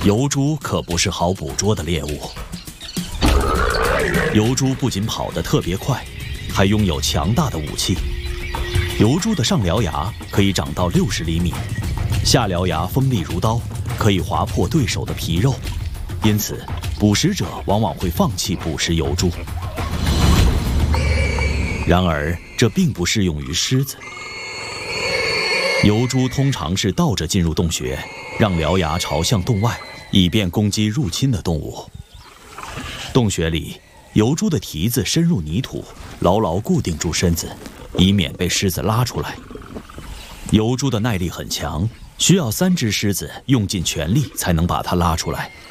疣猪可不是好捕捉的猎物。疣猪不仅跑得特别快，还拥有强大的武器。疣猪的上獠牙可以长到60厘米，下獠牙锋利如刀，可以划破对手的皮肉。因此，捕食者往往会放弃捕食疣猪。然而，这并不适用于狮子。疣猪通常是倒着进入洞穴，让獠牙朝向洞外，以便攻击入侵的动物。洞穴里，疣猪的蹄子深入泥土，牢牢固定住身子，以免被狮子拉出来。疣猪的耐力很强，需要3只狮子用尽全力才能把它拉出来。